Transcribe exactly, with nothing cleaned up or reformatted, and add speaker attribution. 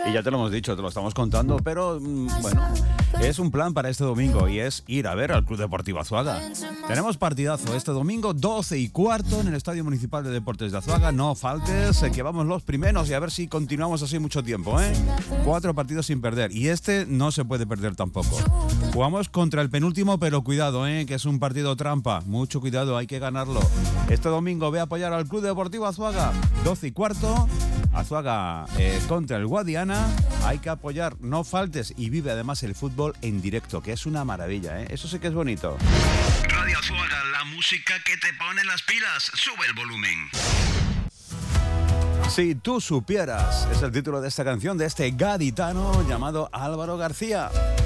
Speaker 1: Y ya te lo hemos dicho, te lo estamos contando, pero bueno, es un plan para este domingo y es ir a ver al Club Deportivo Azuaga. Tenemos partidazo este domingo, doce y cuarto en el Estadio Municipal de Deportes de Azuaga. No faltes, que vamos los primeros y a ver si continuamos así mucho tiempo, ¿eh? Cuatro partidos sin perder y este no se puede perder tampoco. Jugamos contra el penúltimo, pero cuidado, ¿eh? Que es un partido trampa. Mucho cuidado, hay que ganarlo. Este domingo ve a apoyar al Club Deportivo Azuaga, doce y cuarto. Azuaga eh, contra el Guadiana. Hay que apoyar, no faltes y vive además el fútbol en directo, que es una maravilla, ¿eh? Eso sí que es bonito.
Speaker 2: Radio Azuaga, la música que te pone las pilas. Sube el volumen.
Speaker 1: Si tú supieras, es el título de esta canción de este gaditano llamado Álvaro García.